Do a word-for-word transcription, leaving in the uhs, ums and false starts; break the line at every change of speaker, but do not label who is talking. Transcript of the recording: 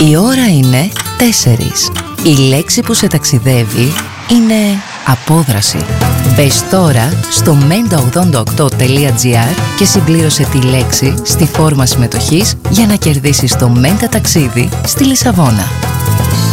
Η ώρα είναι τέσσερις. Η λέξη που σε ταξιδεύει είναι απόδραση. Μπες τώρα στο μέντα ογδόντα οκτώ τελεία τζι άρ και συμπλήρωσε τη λέξη στη φόρμα συμμετοχής για να κερδίσεις το Μέντα ταξίδι στη Λισαβόνα.